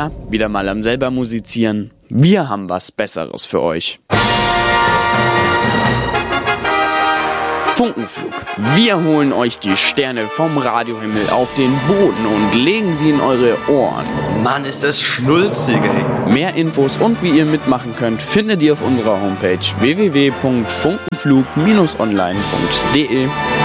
Na, wieder mal am selber musizieren? Wir haben was Besseres für euch. Funkenflug. Wir holen euch die Sterne vom Radiohimmel auf den Boden und legen sie in eure Ohren. Mann, ist das schnulzig, ey. Mehr Infos und wie ihr mitmachen könnt, findet ihr auf unserer Homepage www.funkenflug-online.de.